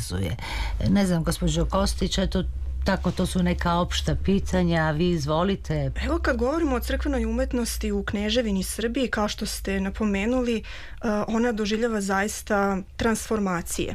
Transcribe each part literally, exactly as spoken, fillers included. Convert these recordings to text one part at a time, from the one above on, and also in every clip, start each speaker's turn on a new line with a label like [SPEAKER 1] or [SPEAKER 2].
[SPEAKER 1] organizuje. Ne znam, gospođo Kostić, eto, tako, to su neka opšta pitanja, vi izvolite.
[SPEAKER 2] Evo, kad govorimo o crkvenoj umetnosti u Kneževini Srbiji, kao što ste napomenuli, ona doživljava zaista transformacije.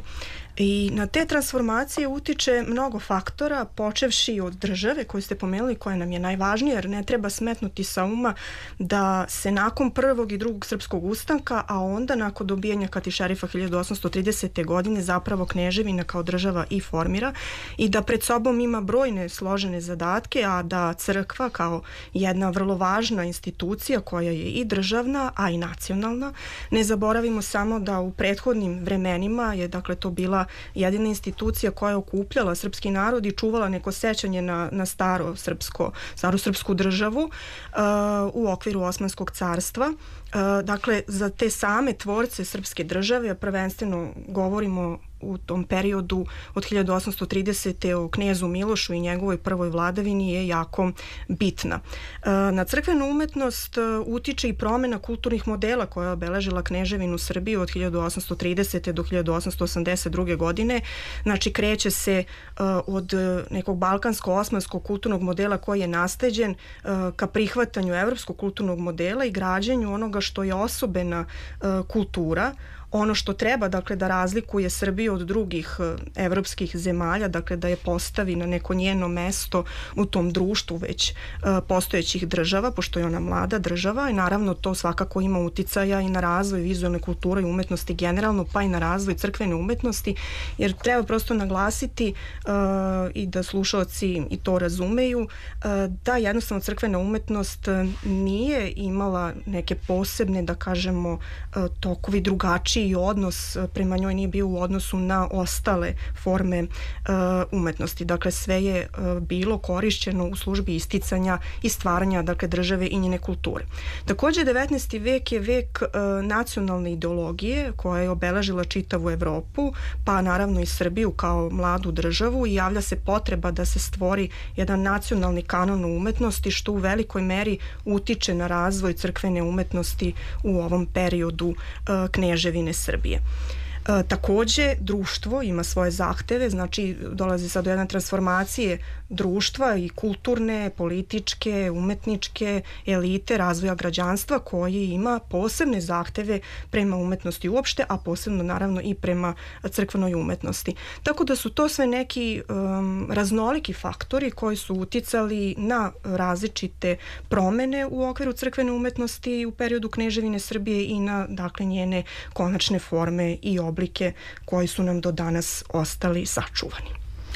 [SPEAKER 2] I na te transformacije utiče mnogo faktora, počevši od države koju ste pomenuli, koja nam je najvažnija, jer ne treba smetnuti sa uma da se nakon prvog i drugog srpskog ustanka, a onda nakon dobijanja Katišerifa hiljadu osamsto tridesete. godine zapravo Kneževina kao država i formira i da pred sobom ima brojne složene zadatke, a da crkva kao jedna vrlo važna institucija koja je i državna, a i nacionalna. Ne zaboravimo samo da u prethodnim vremenima je dakle to bila jedina institucija koja je okupljala srpski narod i čuvala neko sećanje na, na staro srpsko, staru srpsku državu uh, u okviru Osmanskog carstva. Uh, dakle, za te same tvorce srpske države, a prvenstveno govorimo u tom periodu od hiljadu osamsto tridesete. o knezu Milošu i njegovoj prvoj vladavini je jako bitna. Na crkvenu umetnost utiče i promjena kulturnih modela koja je obeležila Kneževinu Srbiju od hiljadu osamsto tridesete. do hiljadu osamsto osamdeset druge. godine. Znači, kreće se od nekog balkansko-osmanskog kulturnog modela koji je nasleđen ka prihvatanju evropskog kulturnog modela i građenju onoga što je osobena kultura, ono što treba, dakle, da razlikuje Srbiju od drugih evropskih zemalja, dakle, da je postavi na neko njeno mesto u tom društvu već postojećih država, pošto je ona mlada država, i naravno to svakako ima uticaja i na razvoj vizualne kulture i umetnosti generalno, pa i na razvoj crkvene umetnosti, jer treba prosto naglasiti uh, i da slušalci i to razumeju, uh, da jednostavno crkvena umetnost nije imala neke posebne, da kažemo, uh, tokovi drugačiji i odnos prema njoj nije bio u odnosu na ostale forme uh, umetnosti. Dakle, sve je uh, bilo korišćeno u službi isticanja i stvaranja, dakle, države i njene kulture. Također, devetnaesti. vek je vek uh, nacionalne ideologije koja je obeležila čitavu Evropu, pa naravno i Srbiju kao mladu državu, i javlja se potreba da se stvori jedan nacionalni kanon umetnosti, što u velikoj meri utiče na razvoj crkvene umetnosti u ovom periodu uh, Kneževine Srbije. E, takođe, društvo ima svoje zahteve, znači dolazi sad do jedne transformacije društva i kulturne, političke, umetničke elite, razvoja građanstva koji ima posebne zahteve prema umetnosti uopšte, a posebno naravno i prema crkvenoj umetnosti. Tako da su to sve neki um, raznoliki faktori koji su uticali na različite promene u okviru crkvene umetnosti u periodu Kneževine Srbije i na, dakle, njene konačne forme i oblike koji su nam do danas ostali sačuvani.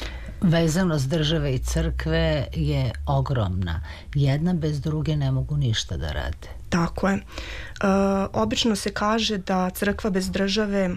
[SPEAKER 1] Vezanost države i crkve je ogromna. Jedna bez druge ne mogu ništa da rade.
[SPEAKER 2] Tako je. E, obično se kaže da crkva bez države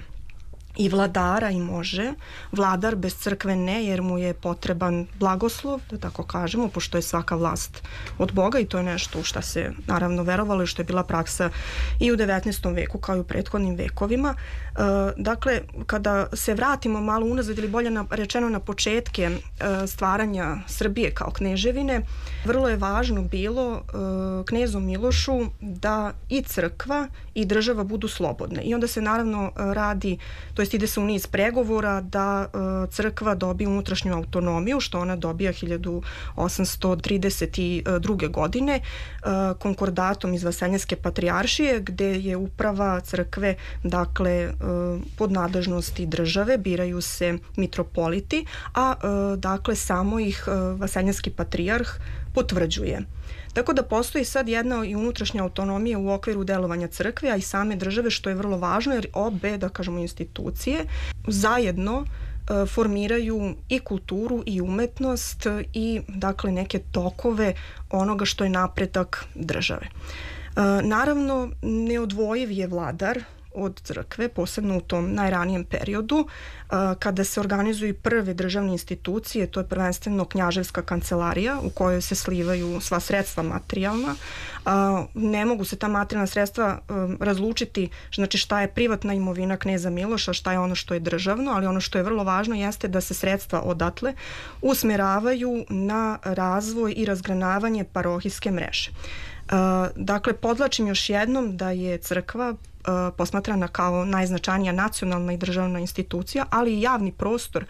[SPEAKER 2] i vladara i može, vladar bez crkve ne, jer mu je potreban blagoslov, da tako kažemo, pošto je svaka vlast od Boga, i to je nešto u šta se naravno verovalo i što je bila praksa i u devetnaestom. veku kao i u prethodnim vekovima. E, dakle, kada se vratimo malo unazad, ili bolje na, rečeno na početke e, stvaranja Srbije kao kneževine, vrlo je važno bilo e, knezu Milošu da i crkva i država budu slobodne. I onda se naravno radi, to jest ide se u niz pregovora da uh, crkva dobije unutrašnju autonomiju, što ona dobija hiljadu osamsto trideset druge. godine uh, konkordatom iz Vaseljenske patrijaršije, gde je uprava crkve, dakle, uh, pod nadležnosti države, biraju se mitropoliti, a uh, dakle samo ih uh, Vaseljenski patrijarh potvrđuje. Tako da postoji sad jedna i unutrašnja autonomija u okviru delovanja crkve, a i same države, što je vrlo važno, jer obe, da kažemo, institucije zajedno e, formiraju i kulturu i umetnost i, dakle, neke tokove onoga što je napredak države. E, naravno, neodvojiv je vladar od crkve, posebno u tom najranijem periodu, kada se organizuju prve državne institucije, to je prvenstveno knjaževska kancelarija u kojoj se slivaju sva sredstva materijalna. Ne mogu se ta materijalna sredstva razlučiti, znači šta je privatna imovina kneza Miloša, šta je ono što je državno, ali ono što je vrlo važno jeste da se sredstva odatle usmeravaju na razvoj i razgranavanje parohijske mreže. Dakle, podlačim još jednom da je crkva posmatrana kao najznačajnija nacionalna i državna institucija, ali i javni prostor